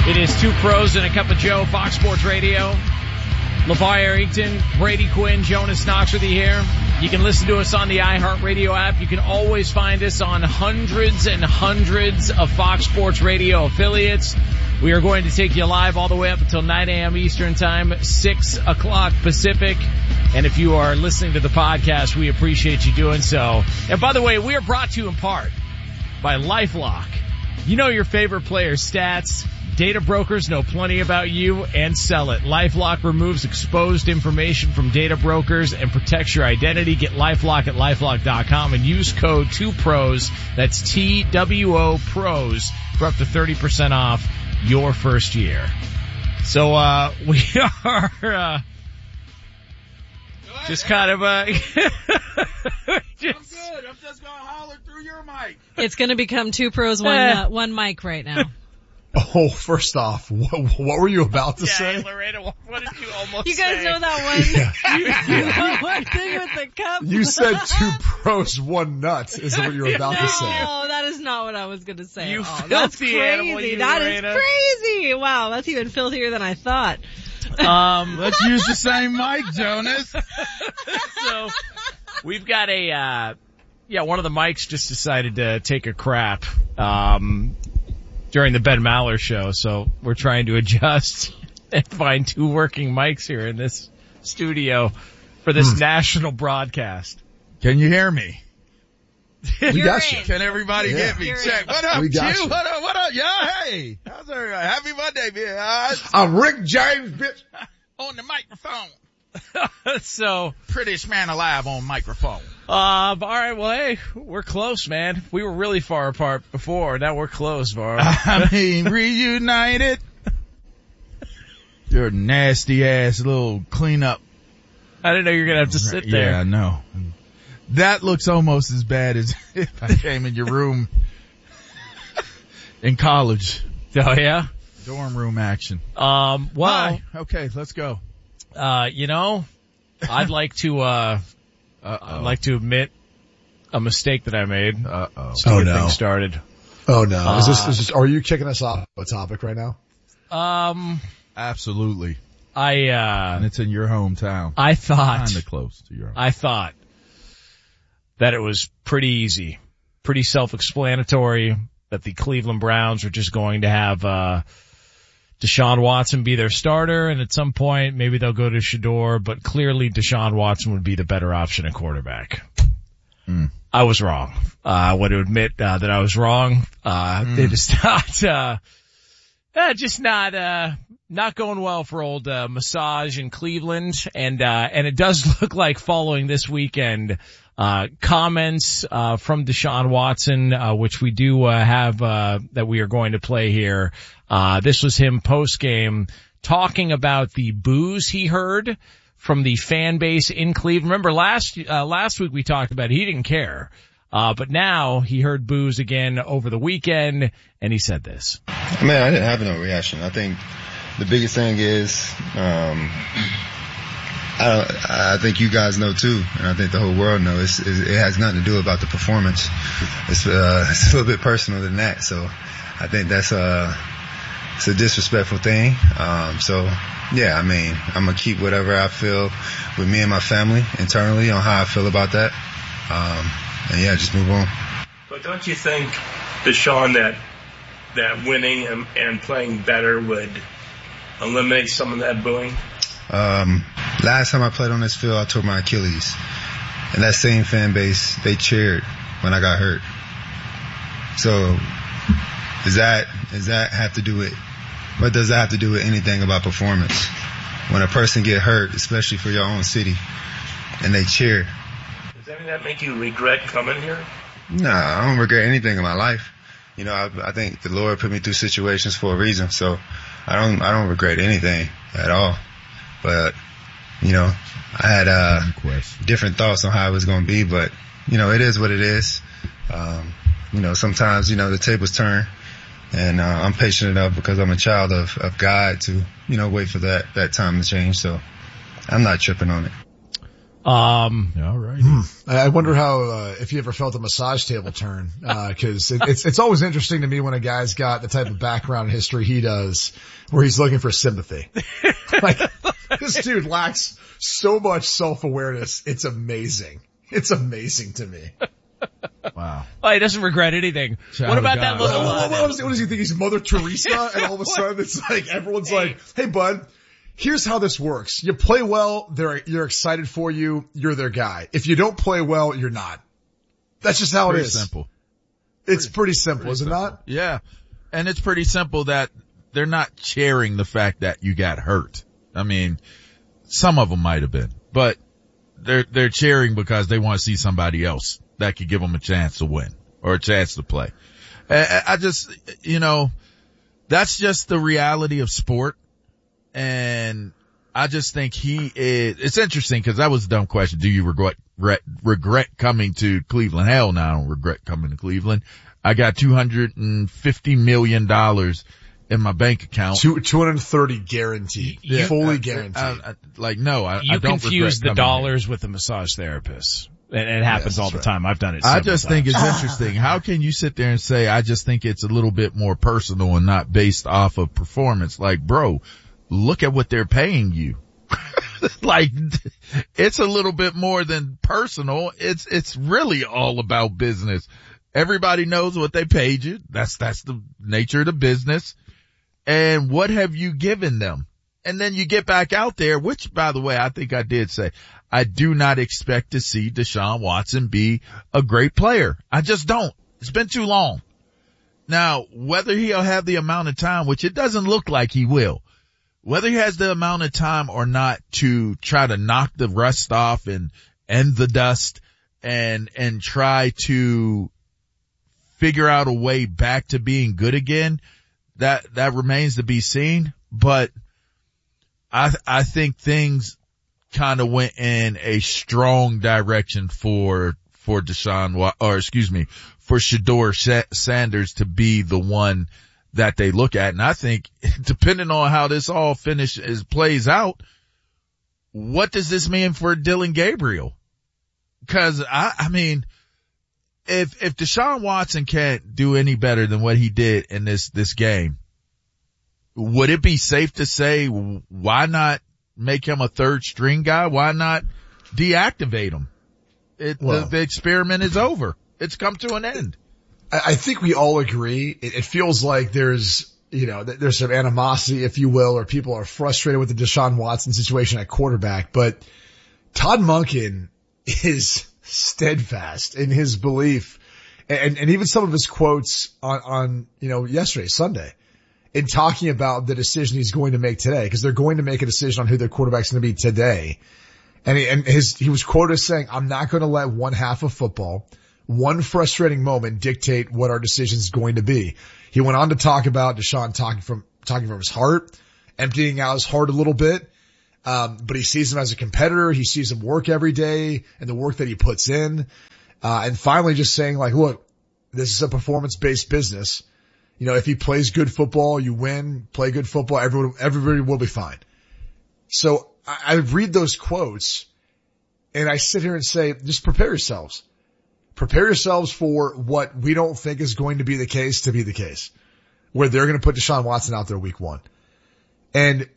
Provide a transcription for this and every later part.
It is Two Pros and a Cup of Joe, Fox Sports Radio. LeVar Arrington, Brady Quinn, Jonas Knoxworthy here. You can listen to us on the iHeartRadio app. You can always find us on hundreds and hundreds of Fox Sports Radio affiliates. We are going to take you live all the way up until 9 a.m. Eastern Time, 6 o'clock Pacific. And if you are listening to the podcast, we appreciate you doing so. And by the way, we are brought to you in part by LifeLock. You know your favorite player's stats. Data brokers know plenty about you and sell it. LifeLock removes exposed information from data brokers and protects your identity. Get LifeLock at LifeLock.com and use code 2PROS. That's TWO PROS for up to 30% off your first year. So, we are, just kind of, I'm good. I'm just gonna holler through your mic. It's gonna become Two Pros, one mic right now. Oh, first off, what were you about to say? Loretta, what did you almost say? You guys know that one? You know one thing with the cup? You said two pros, one nut is what you were about to say. No, that is not what I was going to say. You that's filthy crazy. animal, you That Loretta. is crazy. Wow, that's even filthier than I thought. Let's use the same mic, Jonas. So, we've got one of the mics just decided to take a crap, during the Ben Maller show, so we're trying to adjust and find two working mics here in this studio for this national broadcast. Can you hear me? We got you. Can everybody get me? You're Check. in. What up, We got Q? you. What up? Yeah, hey. How's everybody? Happy Monday, man. I'm Rick James, bitch. On the microphone. So, Prettiest man alive on microphone. all right, well, hey, we're close, man. We were really far apart before. Now we're close, Var. I mean, reunited. You're a nasty ass little cleanup. I didn't know you were going to have to sit there. Yeah, I know. That looks almost as bad as if I came in your room in college. Oh, yeah? Dorm room action. Well, Hi. Okay, let's go. I'd like to admit a mistake that I made. Oh, Get no. things started. Oh, no. Is this, are you kicking us off a topic right now? Absolutely. And it's in your hometown. I thought, Kinda close to your home. I thought that it was pretty easy, pretty self-explanatory that the Cleveland Browns were just going to have, Deshaun Watson be their starter, and at some point maybe they'll go to Shador, but clearly Deshaun Watson would be the better option at quarterback. I was wrong. I want to admit that I was wrong. It is not going well for old Massage in Cleveland, and it does look like following this weekend comments from Deshaun Watson, which we do have that we are going to play here. This was him post-game talking about the boos he heard from the fan base in Cleveland. Remember last week we talked about it. He didn't care. But now he heard boos again over the weekend, and he said this. Man, I didn't have no reaction. I think the biggest thing is, I think you guys know too, and I think the whole world knows, it has nothing to do about the performance. It's a little bit personal than that. So I think that's it's a disrespectful thing. So yeah, I mean, I'm gonna keep whatever I feel with me and my family internally on how I feel about that. And yeah, just move on. But don't you think, Deshaun, that winning and playing better would eliminate some of that booing? Last time I played on this field, I tore my Achilles. And that same fan base, they cheered when I got hurt. So, does that have to do with, what does that have to do with anything about performance? When a person get hurt, especially for your own city, and they cheer. Does any of that make you regret coming here? Nah, I don't regret anything in my life. You know, I think the Lord put me through situations for a reason, so I don't regret anything at all. But, you know, I had different thoughts on how it was going to be, but, you know, it is what it is. You know, sometimes, you know, the tables turn, and I'm patient enough because I'm a child of God to, you know, wait for that time to change, so I'm not tripping on it. All right. I wonder how, if you ever felt a massage table turn, cause it's always interesting to me when a guy's got the type of background and history he does where he's looking for sympathy. Like, this dude lacks so much self-awareness. It's amazing. It's amazing to me. Wow. Oh, he doesn't regret anything. What about that little, what does he think? He's Mother Teresa? And all of a sudden it's like, everyone's like, hey bud, here's how this works. You play well, you're excited for you, you're their guy. If you don't play well, you're not. That's just how it is. Simple. It's pretty simple, is it not? Yeah. And it's pretty simple that they're not cheering the fact that you got hurt. I mean, some of them might have been, but they're cheering because they want to see somebody else that could give them a chance to win or a chance to play. I just, that's just the reality of sport. And I just think it's interesting because that was a dumb question. Do you regret coming to Cleveland? Hell no, I don't regret coming to Cleveland. I got $250 million in my bank account. 230 guaranteed. Yeah. Fully guaranteed. I don't confuse the dollars here with the massage therapist. It happens all the time. I've done it. I just think it's interesting. How can you sit there and say, I just think it's a little bit more personal and not based off of performance? Like, bro, look at what they're paying you. Like, it's a little bit more than personal. It's really all about business. Everybody knows what they paid you. That's the nature of the business. And what have you given them? And then you get back out there, which, by the way, I think I did say, I do not expect to see Deshaun Watson be a great player. I just don't. It's been too long. Now, whether he'll have the amount of time, which it doesn't look like he will, whether he has the amount of time or not to try to knock the rust off and the dust and try to figure out a way back to being good again, that remains to be seen. But I think things kind of went in a strong direction for for Shedeur Sanders to be the one that they look at. And I think depending on how this all plays out, what does this mean for Dillon Gabriel? Cause I mean, if Deshaun Watson can't do any better than what he did in this game, would it be safe to say, why not make him a third string guy? Why not deactivate him? The experiment is over. It's come to an end. I think we all agree. It feels like there's some animosity, if you will, or people are frustrated with the Deshaun Watson situation at quarterback, but Todd Monken is steadfast in his belief and even some of his quotes on yesterday, Sunday, in talking about the decision he's going to make today, because they're going to make a decision on who their quarterback's going to be today. And he was quoted as saying, I'm not going to let one half of football, one frustrating moment dictate what our decision is going to be. He went on to talk about Deshaun talking from his heart, emptying out his heart a little bit. But he sees him as a competitor. He sees him work every day and the work that he puts in. And finally just saying like, look, this is a performance-based business. If he plays good football, you win, play good football, everybody will be fine. So I read those quotes and I sit here and say, just prepare yourselves. Prepare yourselves for what we don't think is going to be the case to be the case, where they're going to put Deshaun Watson out there week 1. And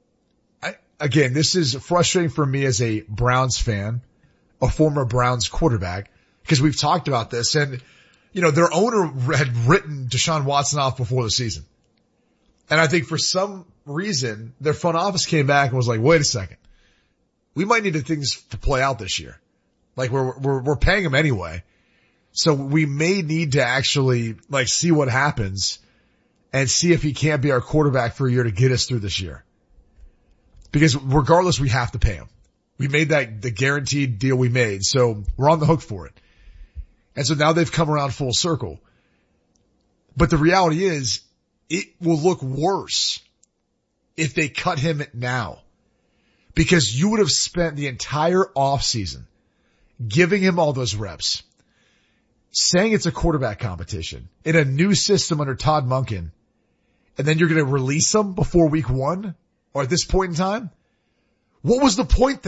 again, this is frustrating for me as a Browns fan, a former Browns quarterback, because we've talked about this and, their owner had written Deshaun Watson off before the season. And I think for some reason, their front office came back and was like, wait a second. We might need things to play out this year. Like we're paying him anyway. So we may need to actually see what happens and see if he can't be our quarterback for a year to get us through this year. Because regardless, we have to pay him. We made the guaranteed deal we made. So we're on the hook for it. And so now they've come around full circle. But the reality is it will look worse if they cut him now, because you would have spent the entire offseason giving him all those reps, saying it's a quarterback competition in a new system under Todd Monken, and then you're going to release him before week 1 or at this point in time. What was the point then?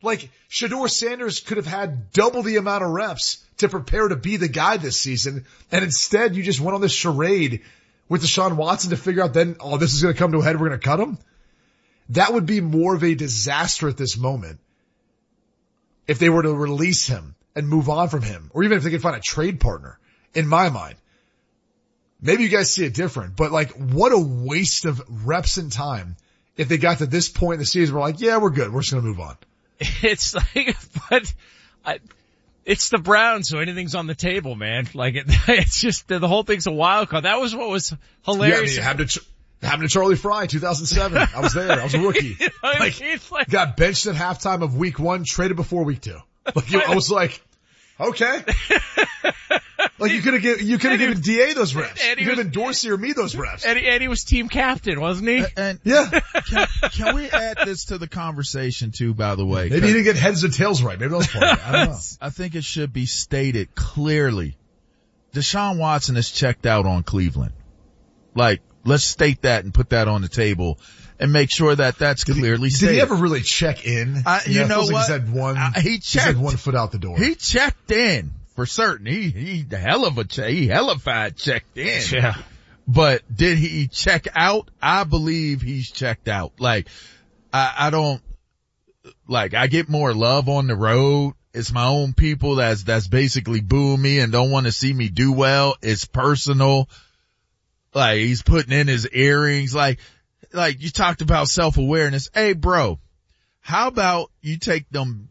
Like, Shedeur Sanders could have had double the amount of reps to prepare to be the guy this season, and instead you just went on this charade with Deshaun Watson to figure out then, oh, this is going to come to a head, we're going to cut him. That would be more of a disaster at this moment if they were to release him and move on from him, or even if they could find a trade partner, in my mind. Maybe you guys see it different, but like, what a waste of reps and time if they got to this point in the season, we're like, yeah, we're good, we're just going to move on. It's like, it's the Browns, so anything's on the table, man. Like, it's just, the whole thing's a wild card. That was what was hilarious. Yeah, I mean, it happened to Charlie Fry, 2007. I was there. I was a rookie. You know what I mean? Like, got benched at halftime of week 1, traded before week 2. Like, I was like, okay. Like, you could have given DA those reps. You could have given Dorsey or me those reps. And he was team captain, wasn't he? And yeah. Can we add this to the conversation too, by the way? Maybe he didn't get heads or tails right. Maybe that was part of it. I don't know. I think it should be stated clearly. Deshaun Watson is checked out on Cleveland. Like, let's state that and put that on the table and make sure that that's clearly stated. Did he ever really check in? You know what? Like he had one foot out the door. He checked in for certain. He hellified checked in. Yeah. But did he check out? I believe he's checked out. Like, I don't, like, I get more love on the road. It's my own people that's basically booing me and don't want to see me do well. It's personal. Like, he's putting in his earrings. Like you talked about self-awareness. Hey, bro, how about you take them,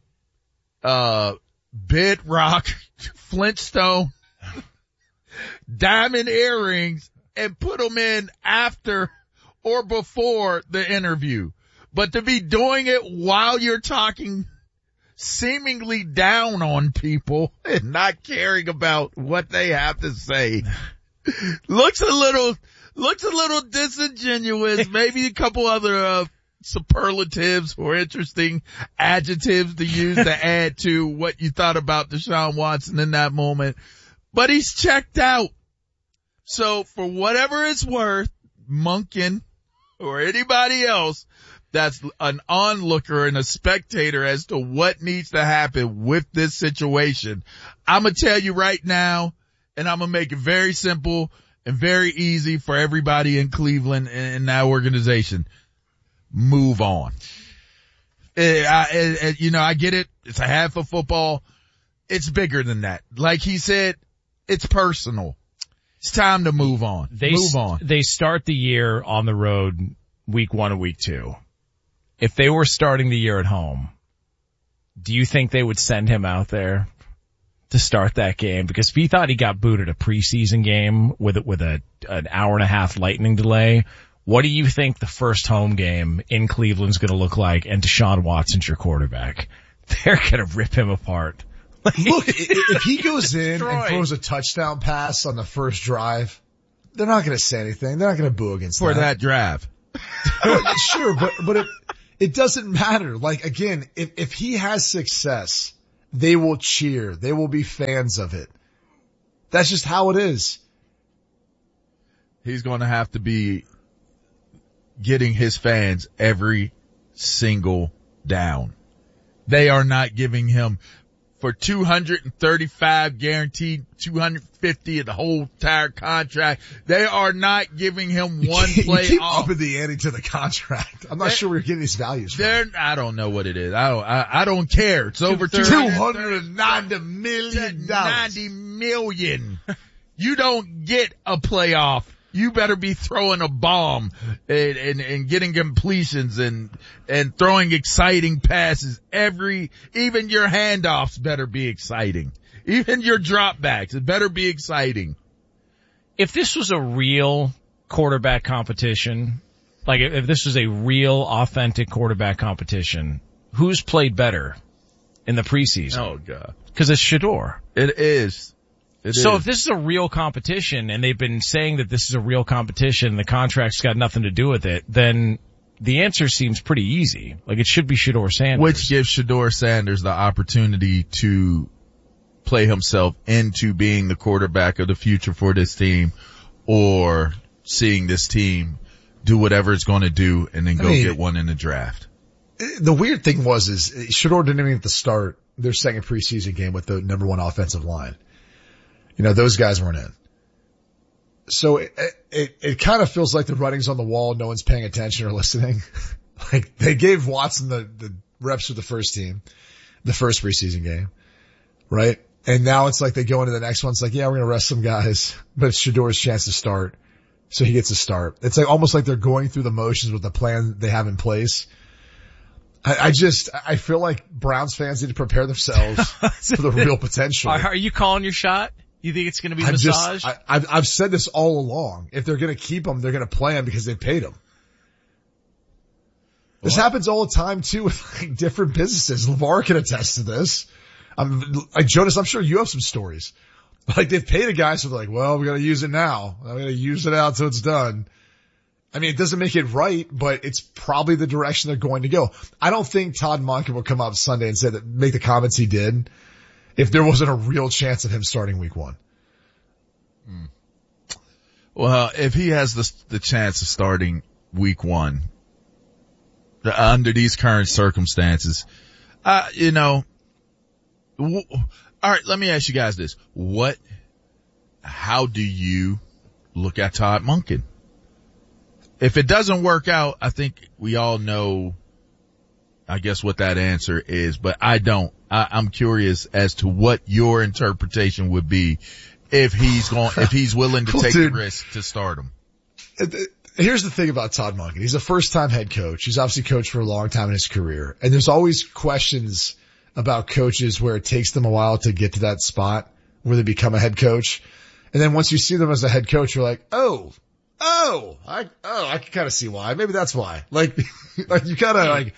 bedrock, Flintstone, diamond earrings and put them in after or before the interview. But to be doing it while you're talking seemingly down on people and not caring about what they have to say looks a little disingenuous. Maybe a couple other, superlatives or interesting adjectives to use to add to what you thought about Deshaun Watson in that moment. But he's checked out. So for whatever it's worth, Monken or anybody else that's an onlooker and a spectator as to what needs to happen with this situation, I'm going to tell you right now, and I'm going to make it very simple and very easy for everybody in Cleveland and in that organization. Move on. I get it. It's a half of football. It's bigger than that. Like he said, it's personal. It's time to move on. Move on. They start the year on the road week 1 and week 2. If they were starting the year at home, do you think they would send him out there to start that game? Because if he thought he got booted a preseason game with an hour and a half lightning delay, what do you think the first home game in Cleveland's going to look like? And Deshaun Watson's your quarterback. They're going to rip him apart. Look, if he goes in and throws a touchdown pass on the first drive, they're not going to say anything. They're not going to boo against for that drive. Sure, but it doesn't matter. Like, again, if he has success, they will cheer. They will be fans of it. That's just how it is. He's going to have to be getting his fans every single down. They are not giving him for 235 guaranteed, 250 of the whole entire contract. They are not giving him one play you keep off. Upping the ante to the contract. I'm not sure where you're getting these values from. I don't know what it is. I don't care. It's over $290 million. $90 million. You don't get a playoff. You better be throwing a bomb and getting completions and throwing exciting passes. Even your handoffs better be exciting. Even your dropbacks, it better be exciting. If this was a real quarterback competition, like if this was a real authentic quarterback competition, who's played better in the preseason? Oh God. Because it's Shedeur. It is. So if this is a real competition and they've been saying that this is a real competition and the contract's got nothing to do with it, then the answer seems pretty easy. Like it should be Shedeur Sanders. Which gives Shedeur Sanders the opportunity to play himself into being the quarterback of the future for this team, or seeing this team do whatever it's going to do and then get one in the draft. the weird thing is Shedeur didn't even get to start their second preseason game with the number one offensive line. You know, those guys weren't in. So it kind of feels like the writing's on the wall. No one's paying attention or listening. Like they gave Watson the reps for the first team, the first preseason game, right? And now it's like they go into the next one. It's like, yeah, we're going to rest some guys, but it's Shedeur's chance to start. So he gets a start. It's like almost like they're going through the motions with the plan they have in place. I feel like Browns fans need to prepare themselves for the real potential. Are you calling your shot? You think it's going to be massaged? I've said this all along. If they're going to keep him, they're going to play him because they paid him. This happens all the time too with like different businesses. LeVar can attest to this. Like Jonas, I'm sure you have some stories. Like they've paid a guy, so they're like, well, we got to use it now. I'm going to use it out till it's done. I mean, it doesn't make it right, but it's probably the direction they're going to go. I don't think Todd Monken will come out Sunday and say that, make the comments he did if there wasn't a real chance of him starting week one. Well, if he has the chance of starting week one under these current circumstances, you know, all right, let me ask you guys this. How do you look at Todd Monken? If it doesn't work out, I think we all know, I guess, what that answer is, but I don't. I'm curious as to what your interpretation would be if he's willing to take the risk to start him. Here's the thing about Todd Monken. He's a first-time head coach. He's obviously coached for a long time in his career. And there's always questions about coaches where it takes them a while to get to that spot where they become a head coach. And then once you see them as a head coach, you're like, I can kind of see why. Maybe that's why. Like you kind of like,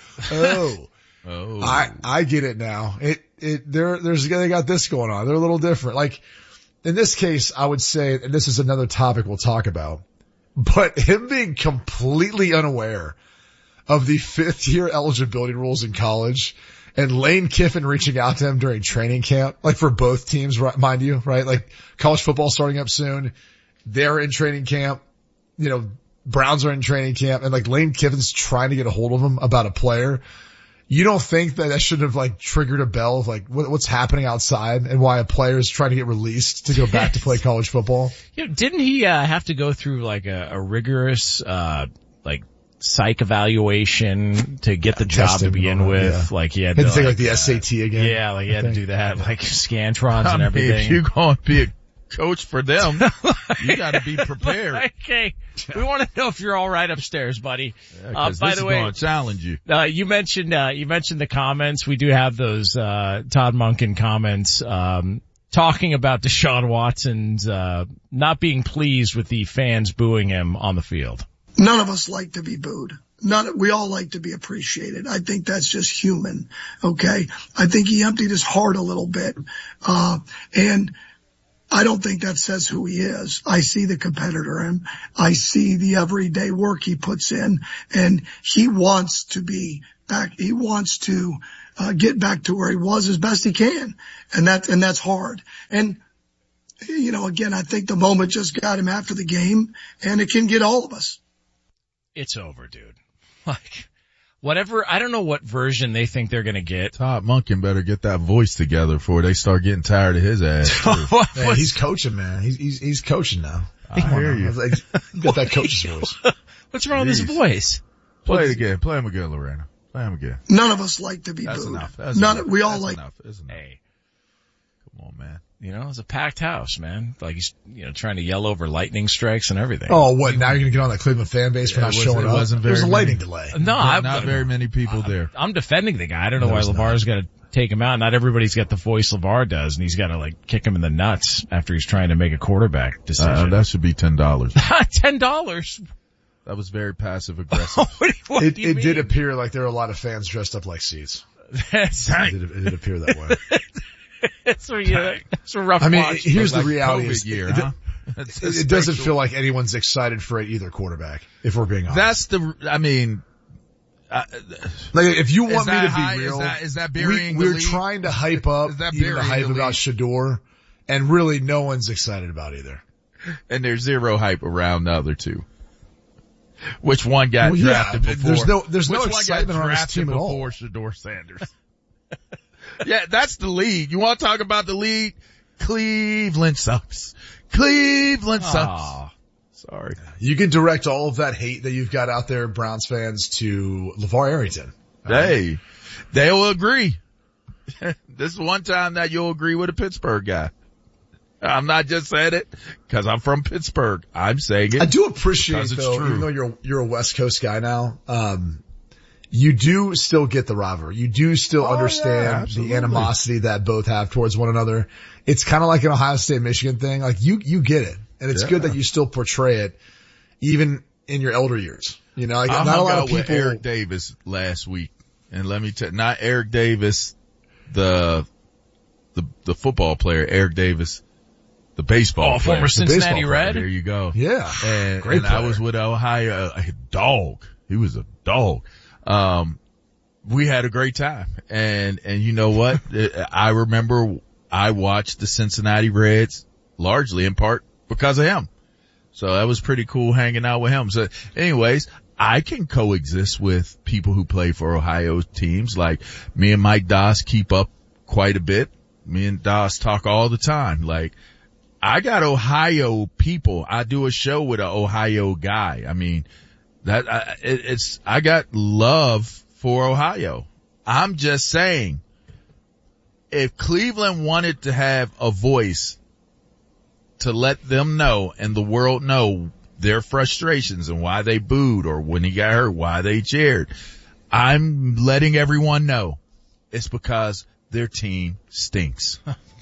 I get it now. They got this going on. They're a little different. Like in this case, I would say, and this is another topic we'll talk about, but him being completely unaware of the 5th year eligibility rules in college and Lane Kiffin reaching out to him during training camp, like for both teams, mind you, right? Like college football starting up soon. They're in training camp. You know, Browns are in training camp and like Lane Kiffin's trying to get a hold of him about a player. You don't think that should have like triggered a bell of like what's happening outside and why a player is trying to get released to go back to play college football? You know, didn't he have to go through like a rigorous like psych evaluation to get the job to begin with? Yeah. Like he had to take like the SAT again. Yeah, like he had to do that, like Scantrons and everything. If you're going to be a coach for them, you got to be prepared. Okay, we want to know if you're all right upstairs, buddy. By the way, going to challenge you. You mentioned the comments. We do have those Todd Monken comments talking about Deshaun Watson's not being pleased with the fans booing him on the field. None of us like to be booed. We all like to be appreciated. I think that's just human. Okay. I think he emptied his heart a little bit. And I don't think that says who he is. I see the competitor in him. I see the everyday work he puts in, and he wants to be back. He wants to get back to where he was as best he can. And that's hard. And, you know, again, I think the moment just got him after the game, and it can get all of us. It's over, dude. Like, whatever, I don't know what version they think they're gonna get. Todd Monken better get that voice together before they start getting tired of his ass. Man, he's coaching, man. He's coaching now. I hear you. Like, got that coach's voice. What's wrong with his voice? Play it again. Play him again, Lorena. Play him again. None of us like to be That's booed. Enough. That's enough. We all That's like. Enough. That's enough. Hey. Come on, man. You know, it's a packed house, man. Like he's, you know, trying to yell over lightning strikes and everything. Oh, what? Now you're going to get on the Cleveland fan base for not showing up? There's a lightning delay. No, not very many people there. I'm defending the guy. I don't know why LeVar's got to take him out. Not everybody's got the voice LeVar does, and he's got to like kick him in the nuts after he's trying to make a quarterback decision. That should be $10. $10? That was very passive aggressive. It did appear like there were a lot of fans dressed up like seats. It did appear that way. It's a rough I mean, watch. here's the like reality. COVID year, huh? It doesn't feel like anyone's excited for either quarterback, if we're being honest. Like, if you want me to be real, is that burying we're the lead? trying to hype up even the hype about Shedeur, and really no one's excited about either. And there's zero hype around the other two. Which one got drafted before? There's no excitement on this team at all. Before Shedeur Sanders. Yeah, that's the league. You want to talk about the league? Cleveland sucks. Cleveland sucks. Sorry. You can direct all of that hate that you've got out there, Browns fans, to LeVar Arrington. Hey, they'll agree. This is one time that you'll agree with a Pittsburgh guy. I'm not just saying it because I'm from Pittsburgh. I'm saying it. I do appreciate, though, true. even though you're a West Coast guy now, you do still get the rivalry. You do still understand the animosity that both have towards one another. It's kind of like an Ohio State, Michigan thing. Like you get it. And it's good that you still portray it even in your elder years. You know, like I not a lot of with people. Eric Davis last week. And let me tell you, not Eric Davis, the football player, Eric Davis, the baseball player. Former Cincinnati Red. There you go. Yeah. And I was with Ohio, a dog. He was a dog. We had a great time. And you know what? I remember I watched the Cincinnati Reds largely in part because of him. So that was pretty cool hanging out with him. So anyways, I can coexist with people who play for Ohio teams. Like me and Mike Doss keep up quite a bit. Me and Doss talk all the time. Like I got Ohio people. I do a show with an Ohio guy. I mean, I got love for Ohio. I'm just saying, if Cleveland wanted to have a voice to let them know and the world know their frustrations and why they booed or when he got hurt, why they cheered, I'm letting everyone know it's because their team stinks.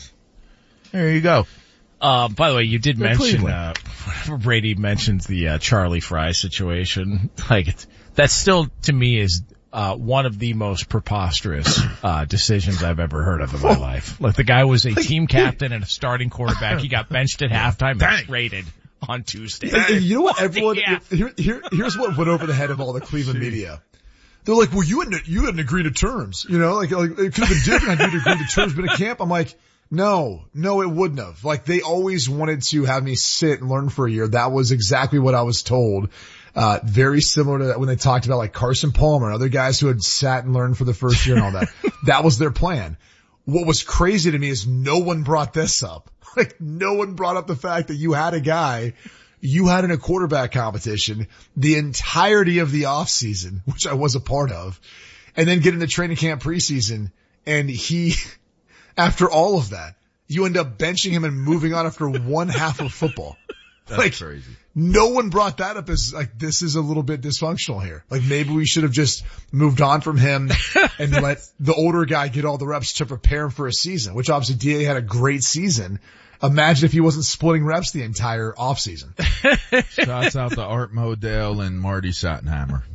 There you go. By the way, you did mention, whenever Brady mentions the, Charlie Fry situation, like, that still, to me, is, one of the most preposterous, decisions I've ever heard of in my life. Like, the guy was a team captain and a starting quarterback. He got benched at halftime and traded on Tuesday. You know what? Everyone, here's what went over the head of all the Cleveland media. They're like, well, you hadn't agreed to terms. You know, like it could have been different had you agreed to terms, but at camp, I'm like, no, it wouldn't have. Like, they always wanted to have me sit and learn for a year. That was exactly what I was told. Very similar to that when they talked about like Carson Palmer and other guys who had sat and learned for the first year and all that. That was their plan. What was crazy to me is no one brought this up. Like, no one brought up the fact that you had a guy you had in a quarterback competition the entirety of the off season, which I was a part of, and then get into training camp preseason, and he, after all of that, you end up benching him and moving on after one half of football. That's like, crazy. No one brought that up as like, this is a little bit dysfunctional here. Like, maybe we should have just moved on from him and let the older guy get all the reps to prepare him for a season, which obviously DA had a great season. Imagine if he wasn't splitting reps the entire offseason. Shouts out to Art Modell and Marty Schottenheimer.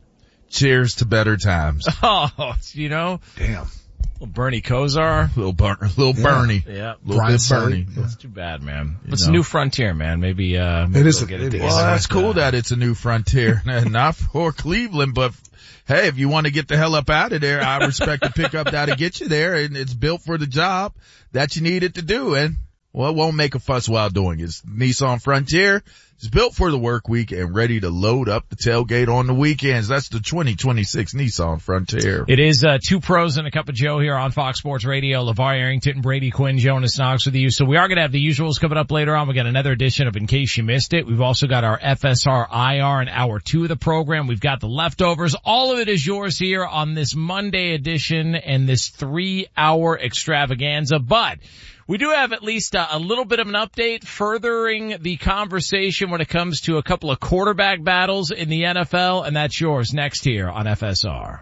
Cheers to better times. Oh, you know. Damn. Little Bernie Kosar. Little Bernie. Yeah. Little bit Bernie. That's too bad, man. It's a new frontier, man. Maybe it is. Get it well, that's cool that it's a new frontier. Not for Cleveland, but hey, if you want to get the hell up out of there, I respect the pickup that'll get you there, and it's built for the job that you need it to do. And well, it won't make a fuss while doing it. It's Nissan Frontier. It's built for the work week and ready to load up the tailgate on the weekends. That's the 2026 Nissan Frontier. It is two pros and a cup of Joe here on Fox Sports Radio. LeVar Arrington, Brady Quinn, Jonas Knox with you. So we are going to have the usuals coming up later on. We got another edition of In Case You Missed It. We've also got our FSR IR in hour 2 of the program. We've got the leftovers. All of it is yours here on this Monday edition and this 3-hour extravaganza. But we do have at least a little bit of an update furthering the conversation when it comes to a couple of quarterback battles in the NFL, and that's yours next here on FSR.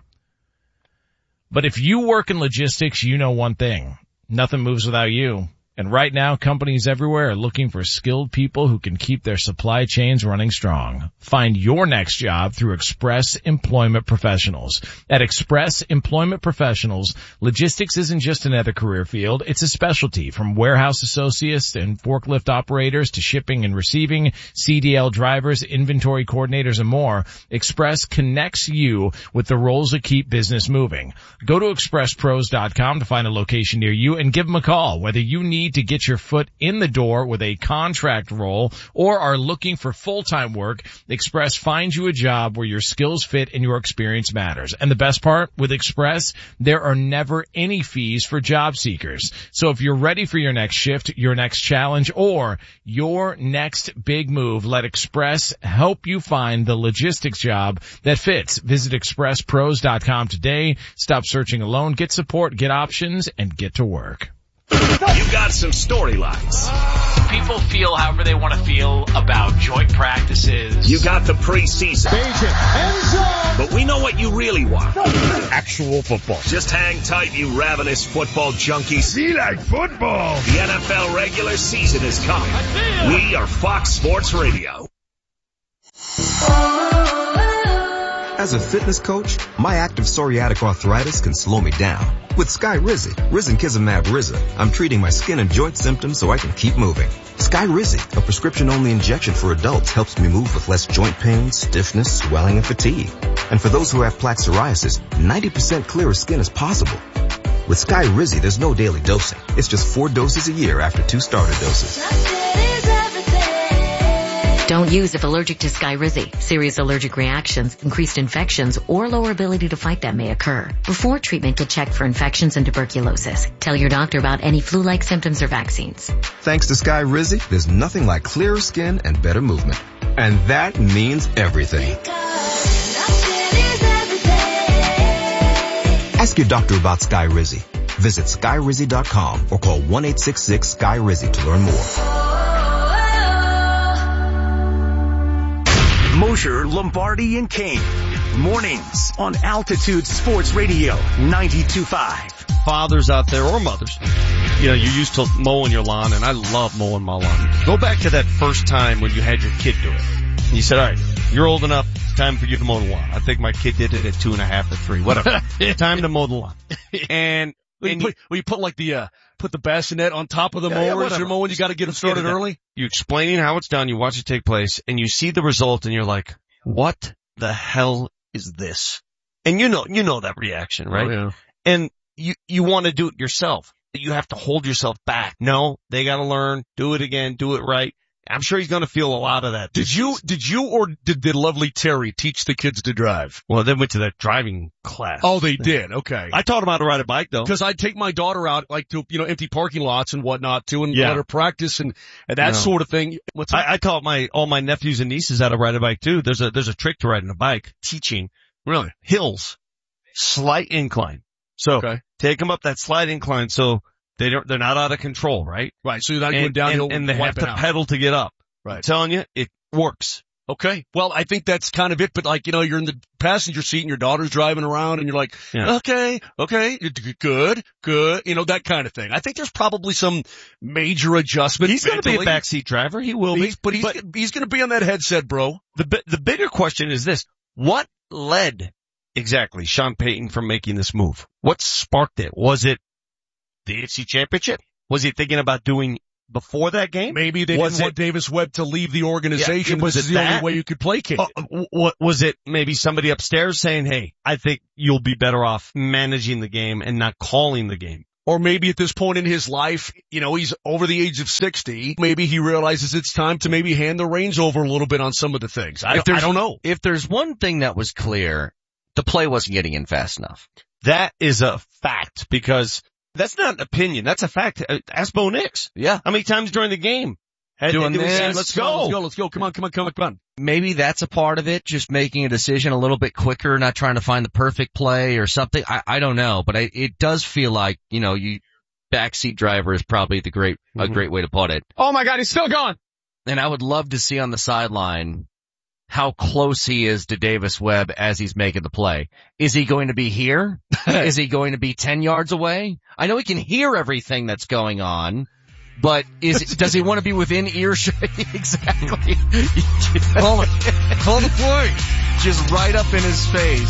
But if you work in logistics, you know one thing. Nothing moves without you. And right now, companies everywhere are looking for skilled people who can keep their supply chains running strong. Find your next job through Express Employment Professionals. At Express Employment Professionals, logistics isn't just another career field, it's a specialty. From warehouse associates and forklift operators to shipping and receiving, CDL drivers, inventory coordinators, and more, Express connects you with the roles that keep business moving. Go to expresspros.com to find a location near you and give them a call. Whether you need need to get your foot in the door with a contract role or are looking for full-time work, Express finds you a job where your skills fit and your experience matters. And the best part, with Express, there are never any fees for job seekers. So if you're ready for your next shift, your next challenge, or your next big move, let Express help you find the logistics job that fits. Visit expresspros.com today. Stop searching alone. Get support, get options, and get to work. You got some storylines. People feel however they want to feel about joint practices. You got the preseason. But we know what you really want. Actual football. Just hang tight, you ravenous football junkies. We like football. The NFL regular season is coming. We are Fox Sports Radio. As a fitness coach, my active psoriatic arthritis can slow me down. With Skyrizi, Risankizumab Riza, I'm treating my skin and joint symptoms so I can keep moving. Skyrizi, a prescription-only injection for adults, helps me move with less joint pain, stiffness, swelling, and fatigue. And for those who have plaque psoriasis, 90% clearer skin is possible. With Skyrizi, there's no daily dosing. It's just 4 doses a year after 2 starter doses. Don't use if allergic to Skyrizi. Serious allergic reactions, increased infections, or lower ability to fight them may occur. Before treatment, get checked for infections and tuberculosis. Tell your doctor about any flu-like symptoms or vaccines. Thanks to Skyrizi, there's nothing like clearer skin and better movement. And that means everything. Ask your doctor about Skyrizi. Visit Skyrizi.com or call 1-866-SKY-RIZI to learn more. Mosher, Lombardi, and Kane. Mornings on Altitude Sports Radio 92.5. Fathers out there or mothers, you know, you're used to mowing your lawn, and I love mowing my lawn. Go back to that first time when you had your kid do it. And you said, all right, you're old enough, time for you to mow the lawn. I think my kid did it at 2.5 or 3, whatever. Time to mow the lawn. And you put like put the bassinet on top of the mower as you're mowing. You got to get them started early. You explaining how it's done. You watch it take place, and you see the result, and you're like, "What the hell is this?" And you know that reaction, right? Oh, yeah. And you want to do it yourself. You have to hold yourself back. No, they got to learn. Do it again. Do it right. I'm sure he's going to feel a lot of that. Did you or did the lovely Terry teach the kids to drive? Well, they went to that driving class. Oh, they did. Okay. I taught them how to ride a bike though. Cause I'd take my daughter out like to, empty parking lots and whatnot too and let her practice and that sort of thing. I taught all my nephews and nieces how to ride a bike too. There's a trick to riding a bike. Teaching. Really? Hills. Slight incline. So take them up that slight incline so they're not out of control, right? Right. So you're not going downhill and they have to pedal to get up. Right. I'm telling you, it works. Okay. Well, I think that's kind of it, but like, you're in the passenger seat and your daughter's driving around and you're like, okay, good, that kind of thing. I think there's probably some major adjustment. He's going to be a backseat driver. He will be. But he's going to be on that headset, bro. The bigger question is this. What led exactly Sean Payton from making this move? What sparked it? Was it the AFC Championship? Was he thinking about doing before that game? Maybe they didn't want Davis Webb to leave the organization. Was it the only way you could placate it? Was it maybe somebody upstairs saying, hey, I think you'll be better off managing the game and not calling the game? Or maybe at this point in his life, he's over the age of 60. Maybe he realizes it's time to maybe hand the reins over a little bit on some of the things. I don't know. If there's one thing that was clear, the play wasn't getting in fast enough. That is a fact because that's not an opinion. That's a fact. Ask Bo Nix. Yeah. How many times during the game? Doing this. Let's go. Come on. Maybe that's a part of it. Just making a decision a little bit quicker, not trying to find the perfect play or something. I don't know, but it does feel like, you backseat driver is probably a great way to put it. Oh my God, he's still gone. And I would love to see on the sideline how close he is to Davis Webb as he's making the play. Is he going to be here? Is he going to be 10 yards away? I know he can hear everything that's going on, but does he want to be within earshot? Exactly. Call the play. Just right up in his face.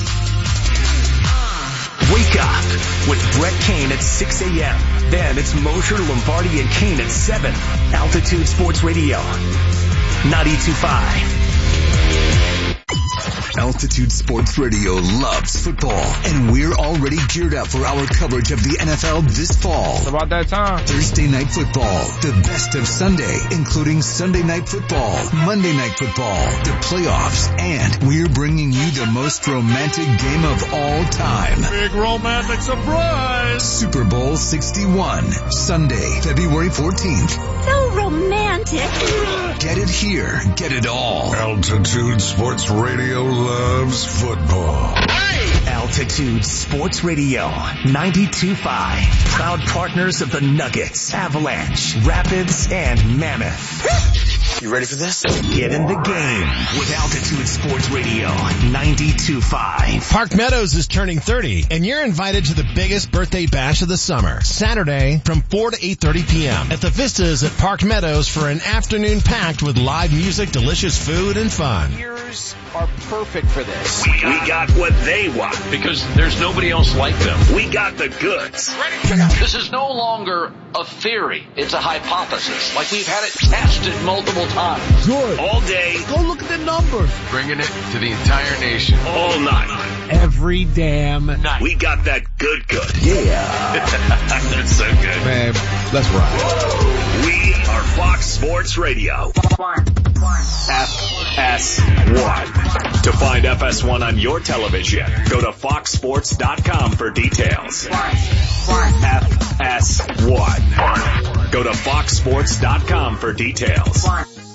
Wake up with Brett Kane at 6 a.m. Then it's Mosher, Lombardi, and Kane at 7. Altitude Sports Radio 92.5. Altitude Sports Radio loves football, and we're already geared up for our coverage of the NFL this fall. It's about that time. Thursday Night Football, the best of Sunday, including Sunday Night Football, Monday Night Football, the playoffs, and we're bringing you the most romantic game of all time. Big romantic surprise! Super Bowl 61, Sunday, February 14th. So romantic. Get it here, get it all. Altitude Sports Radio loves football. Altitude Sports Radio 92.5. Proud partners of the Nuggets, Avalanche, Rapids, and Mammoth. You ready for this? Get in the game with Altitude Sports Radio 92.5. Park Meadows is turning 30, and you're invited to the biggest birthday bash of the summer. Saturday from 4 to 8:30 p.m. at the Vistas at Park Meadows for an afternoon packed with live music, delicious food, and fun. Ears are perfect for this. We got what they want. Because there's nobody else like them. We got the goods. This is no longer a theory. It's a hypothesis. Like we've had it tested multiple times. Good. All day. Go look at the numbers. Bringing it to the entire nation. All night. Every damn night. We got that good. Yeah. That's so good. Man, let's ride. We are Fox Sports Radio. FS1. To find FS1 on your television, go to foxsports.com for details. FS1. Go to foxsports.com for details.